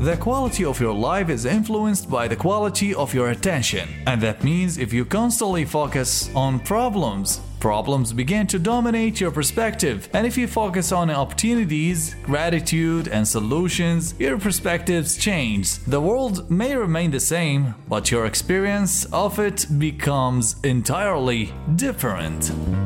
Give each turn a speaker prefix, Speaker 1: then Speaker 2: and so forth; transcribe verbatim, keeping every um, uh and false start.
Speaker 1: The quality of your life is influenced by the quality of your attention. And that means if you constantly focus on problems, problems begin to dominate your perspective. And if you focus on opportunities, gratitude, and solutions, your perspectives change. The world may remain the same, but your experience of it becomes entirely different.